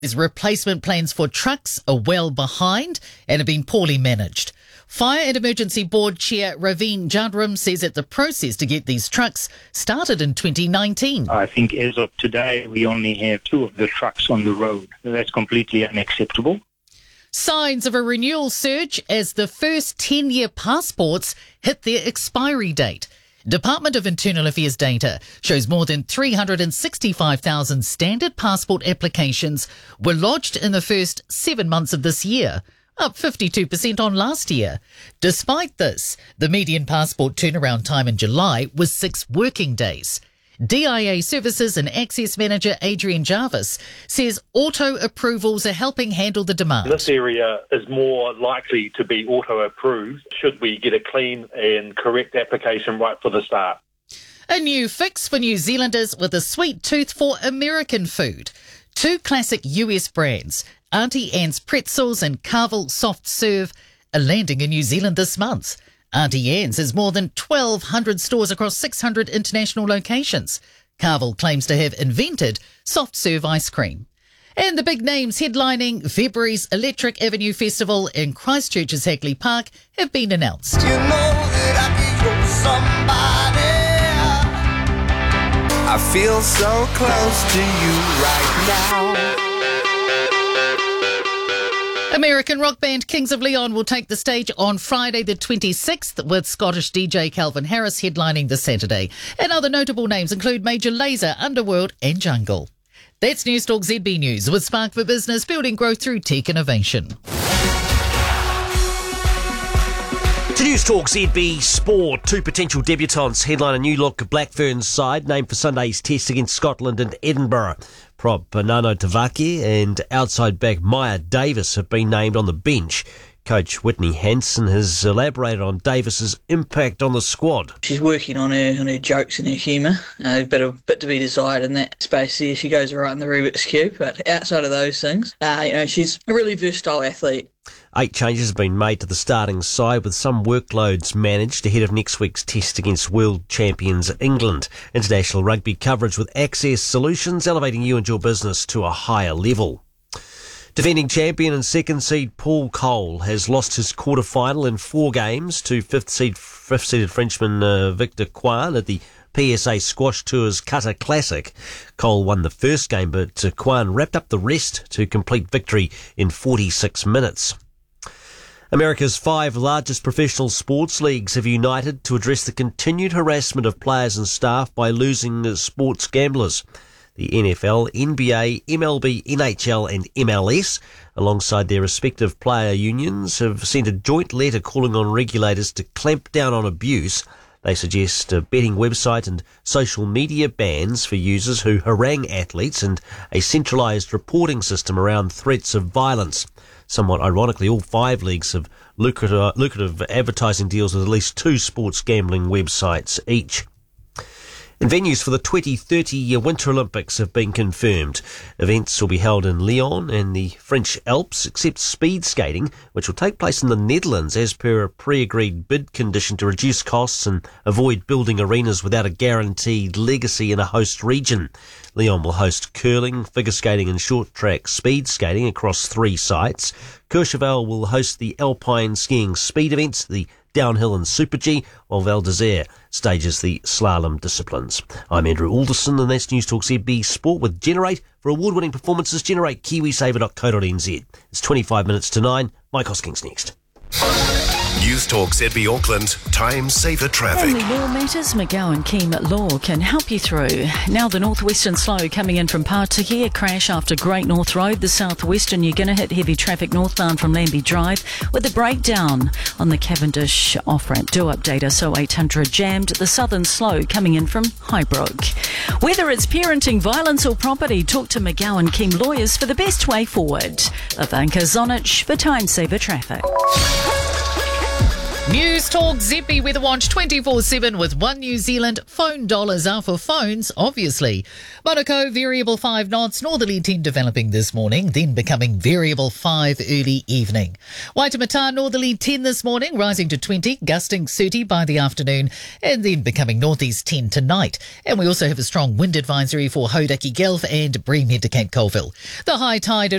His replacement plans for trucks are well behind and have been poorly managed. Fire and Emergency Board Chair Raveen Jadram says that the process to get these trucks started in 2019. I think as of today, we only have 2 of the trucks on the road. That's completely unacceptable. Signs of a renewal surge as the first 10-year passports hit their expiry date. Department of Internal Affairs data shows more than 365,000 standard passport applications were lodged in the first 7 months of this year, up 52% on last year. Despite this, the median passport turnaround time in July was 6 working days. DIA Services and Access Manager Adrian Jarvis says auto approvals are helping handle the demand. This area is more likely to be auto-approved should we get a clean and correct application right for the start. A new fix for New Zealanders with a sweet tooth for American food. 2 classic US brands, Auntie Anne's Pretzels and Carvel Soft Serve, are landing in New Zealand this month. Auntie Anne's has more than 1,200 stores across 600 international locations. Carvel claims to have invented soft serve ice cream. And the big names headlining February's Electric Avenue Festival in Christchurch's Hagley Park have been announced. You know that I could use somebody. I feel so close to you right now. American rock band Kings of Leon will take the stage on Friday the 26th with Scottish DJ Calvin Harris headlining the Saturday. And other notable names include Major Lazer, Underworld and Jungle. That's Newstalk ZB News with Spark for Business, building growth through tech innovation. To Newstalk ZB Sport, 2 potential debutants headline a new look Black Ferns side named for Sunday's test against Scotland and Edinburgh. Prop Nano Tavake and outside back Maya Davis have been named on the bench. Coach Whitney Hansen has elaborated on Davis's impact on the squad. She's working on her jokes and her humour. A bit to be desired in that space there. She goes right in the Rubik's Cube, but outside of those things, she's a really versatile athlete. 8 changes have been made to the starting side, with some workloads managed ahead of next week's test against world champions England. International rugby coverage with Access Solutions, elevating you and your business to a higher level. Defending champion and second seed Paul Cole has lost his quarter-final in 4 games to fifth-seeded Frenchman Victor Kwan at the PSA Squash Tour's Qatar Classic. Cole won the first game, but Kwan wrapped up the rest to complete victory in 46 minutes. America's 5 largest professional sports leagues have united to address the continued harassment of players and staff by losing sports gamblers. The NFL, NBA, MLB, NHL and MLS, alongside their respective player unions, have sent a joint letter calling on regulators to clamp down on abuse. They suggest betting website and social media bans for users who harangue athletes and a centralised reporting system around threats of violence. Somewhat ironically, all 5 leagues have lucrative advertising deals with at least 2 sports gambling websites each. And venues for the 2030 Winter Olympics have been confirmed. Events will be held in Lyon and the French Alps, except speed skating, which will take place in the Netherlands as per a pre-agreed bid condition to reduce costs and avoid building arenas without a guaranteed legacy in a host region. Lyon will host curling, figure skating and short track speed skating across 3 sites. Courchevel will host the alpine skiing speed events, the downhill and Super G, while Val d'Isère stages the slalom disciplines. I'm Andrew Alderson, and that's Newstalk ZB Sport with Generate. For award-winning performances, generate kiwisaver.co.nz. It's 25 minutes to 9. Mike Hosking's next. Newstalk ZB Auckland, time saver traffic. Family Law Matters, McGowan Keem Law can help you through. Now the northwestern slow coming in from Pārtiki, a crash after Great North Road. The southwestern, you're going to hit heavy traffic northbound from Lambie Drive with a breakdown on the Cavendish off-ramp. Do update us, 0800 jammed. The southern slow coming in from Highbrook. Whether it's parenting, violence or property, talk to McGowan Keem Lawyers for the best way forward. Ivanka Zonic for time saver traffic. News Talk Zippy Weather Watch 24/7 with One New Zealand. Phone dollars are for phones, obviously. Monaco, variable 5 knots, northerly 10 developing this morning, then becoming variable 5 early evening. Waitemata, northerly 10 this morning, rising to 20, gusting 30 by the afternoon, and then becoming northeast 10 tonight. And we also have a strong wind advisory for Hauraki Gulf and Breamhead to Cape Colville. The high tide at